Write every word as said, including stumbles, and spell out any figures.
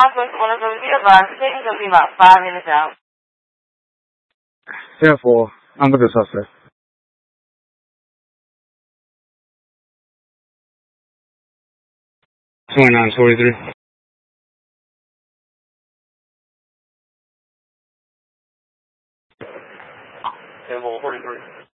Conflict one of those be advised, Satan's going to be about five minutes out. Therefore, I'm with the suspect. twenty-nine forty-three. Campbell forty-three.